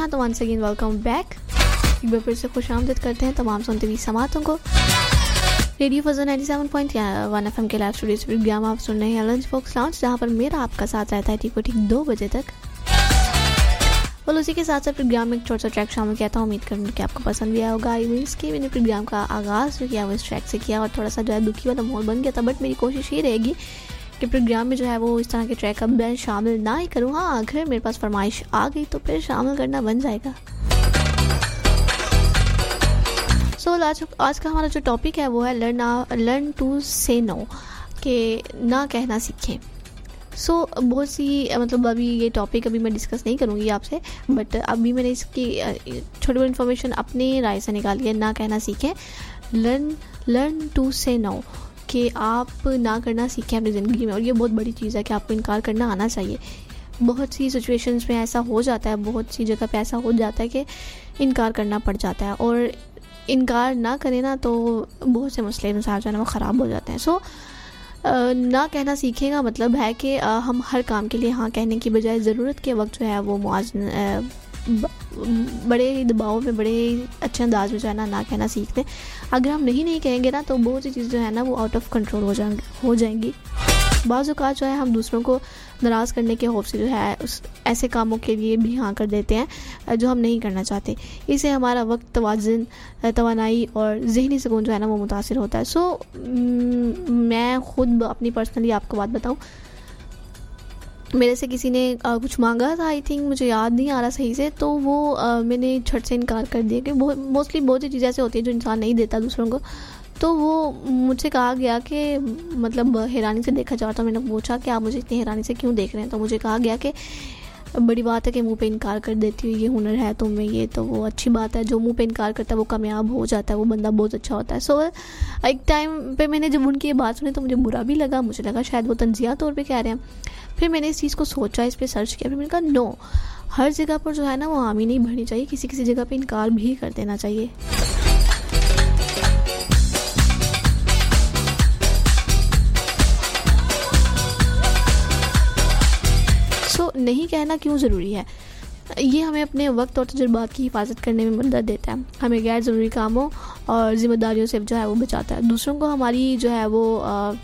हाँ, तो once again welcome back. एक बार फिर से खुशामदीद करते हैं तमाम सुनते हुए समातों को। रेडियो फजल 97.1 FM के लाइव स्टूडियो से प्रोग्राम आप सुन रहे हैं लंच बॉक्स लाउंज, जहाँ पर मेरा आपका साथ रहता है ठीक 2 बजे तक। और उसी के साथ साथ प्रोग्राम में एक छोटा सा ट्रैक शामिल किया था। उम्मीद करूँ कि आपको पसंद भी आया होगा। आई मीन कि मैंने प्रोग्राम का आगाज़ जो किया वो इस ट्रैक से किया और थोड़ा सा जो है दुखी वाला माहौल बन गया था, बट मेरी कोशिश ये रहेगी कि प्रोग्राम में जो है वो इस तरह के ट्रैक अब मैं शामिल ना ही करूँ। हाँ, अगर मेरे पास फरमाइश आ गई तो फिर शामिल करना बन जाएगा। आज का हमारा जो टॉपिक है वो है लर्न टू से नो, कि ना कहना सीखें। बहुत सी मतलब अभी ये टॉपिक अभी मैं डिस्कस नहीं करूँगी आपसे, बट अभी मैंने इसकी छोटी बड़ी इन्फॉर्मेशन अपनी राय से निकाली है। ना कहना सीखें, लर्न टू से नो, कि आप ना करना सीखें अपनी ज़िंदगी में। और ये बहुत बड़ी चीज़ है कि आपको इनकार करना आना चाहिए। बहुत सी सिचुएशंस में ऐसा हो जाता है, बहुत सी जगह पे ऐसा हो जाता है कि इनकार करना पड़ जाता है, और इनकार ना करें ना तो बहुत से मसले मसाइल जो है ना वो ख़राब हो जाते हैं। ना कहना सीखेगा मतलब है कि हम हर काम के लिए हाँ कहने की बजाय ज़रूरत के वक्त जो है वो बड़े ही दबाव में, बड़े अच्छे अंदाज में जो है ना कहना सीखते हैं। अगर हम नहीं कहेंगे ना तो बहुत सी चीज़ जो है ना वो आउट ऑफ कंट्रोल हो जाएंगी। बाज़ औक़ात जो है हम दूसरों को नाराज़ करने के खौफ से जो है उस ऐसे कामों के लिए भी हाँ कर देते हैं जो हम नहीं करना चाहते। इससे हमारा वक्त, तवाज़ुन, तवानाई और ज़हनी सुकून जो है ना वो मुतासिर होता है। मैं ख़ुद अपनी पर्सनली आपको बात बताऊँ, मेरे से किसी ने कुछ मांगा था, आई थिंक मुझे याद नहीं आ रहा सही से, तो वो मैंने झट से इनकार कर दिया कि मोस्टली बहुत सी चीज़ें ऐसी होती हैं जो इंसान नहीं देता दूसरों को। तो वो मुझसे कहा गया कि मतलब हैरानी से देखा जाता, तो मैंने पूछा कि आप मुझे इतनी हैरानी से क्यों देख रहे हैं। तो मुझे कहा गया कि बड़ी बात है कि मुंह पे इनकार कर देती हूँ, ये हुनर है तुम में, ये तो वो अच्छी बात है। जो मुंह पे इनकार करता है वो कामयाब हो जाता है, वो बंदा बहुत अच्छा होता है। एक टाइम पे मैंने जब उनकी ये बात सुनी तो मुझे बुरा भी लगा, मुझे लगा शायद वो तंज़िया तौर पे कह रहे हैं। फिर मैंने इस चीज़ को सोचा, इस पर सर्च किया, फिर मैंने कहा नो, हर जगह पर जो है ना वो हामी नहीं भरनी चाहिए, किसी जगह पर इनकार भी कर देना चाहिए। नहीं कहना क्यों ज़रूरी है? ये हमें अपने वक्त और तजुर्बात की हिफाजत करने में मदद देता है, हमें गैर ज़रूरी कामों और ज़िम्मेदारियों से जो है वो बचाता है। दूसरों को हमारी जो है वो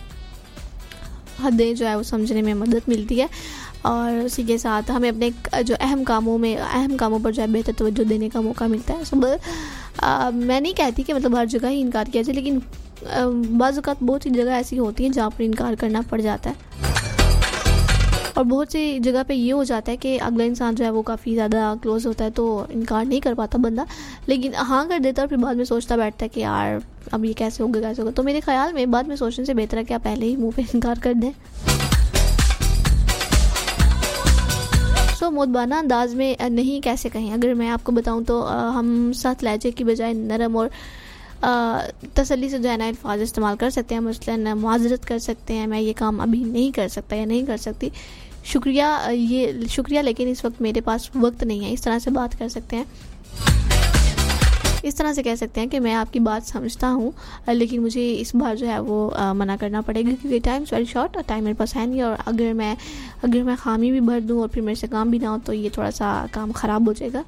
हदें जो है वो समझने में मदद मिलती है, और उसी के साथ हमें अपने जो अहम कामों पर जो है बेहतर तवज्जो देने का मौका मिलता है। मैं नहीं कहती कि मतलब हर जगह ही इनकार किया जाए, लेकिन बाज़ औक़ात बहुत सी जगह ऐसी होती हैं जहाँ पर इनकार करना पड़ जाता है। और बहुत सी जगह पे ये हो जाता है कि अगला इंसान जो है वो काफ़ी ज़्यादा क्लोज होता है तो इनकार नहीं कर पाता बंदा, लेकिन हाँ कर देता है। फिर बाद में सोचता बैठता है कि यार अब ये कैसे होगा। तो मेरे ख्याल में बाद में सोचने से बेहतर है कि आप पहले ही मुंह पे इनकार कर दें। मुदबाना अंदाज में नहीं कैसे कहें, अगर मैं आपको बताऊँ तो हम सख्त लहजे की बजाय नरम और तसल्ली से जो है ना अल्फाज इस्तेमाल कर सकते हैं। मसलन माज़रत कर सकते हैं, मैं ये काम अभी नहीं कर सकता या नहीं कर सकती, शुक्रिया लेकिन इस वक्त मेरे पास वक्त नहीं है। इस तरह से बात कर सकते हैं, इस तरह से कह सकते हैं कि मैं आपकी बात समझता हूँ लेकिन मुझे इस बार जो है वो मना करना पड़ेगा क्योंकि टाइम वेरी शॉर्ट और टाइम मेरे पास है नहीं, और अगर मैं खामी भी भर दूँ और फिर मेरे से काम भी ना हो तो ये थोड़ा सा काम ख़राब हो जाएगा।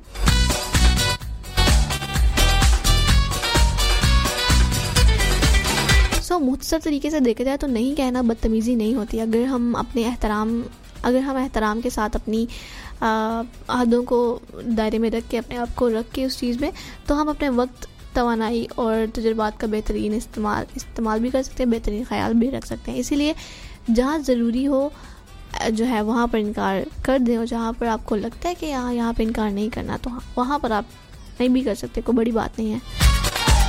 मुख्तसर तरीके से देखा जाए तो नहीं कहना बदतमीज़ी नहीं होती। अगर हम एहतराम के साथ अपनी हदों को दायरे में रख के, अपने आप को रख के उस चीज़ में, तो हम अपने वक्त, तवानाई और तजुर्बात का बेहतरीन इस्तेमाल भी कर सकते हैं, बेहतरीन ख्याल भी रख सकते हैं। इसीलिए जहाँ ज़रूरी हो जो है वहाँ पर इनकार कर दें, और जहाँ पर आपको लगता है कि यहाँ पर इनकार नहीं करना तो वहाँ पर आप नहीं भी कर सकते, कोई बड़ी बात नहीं है।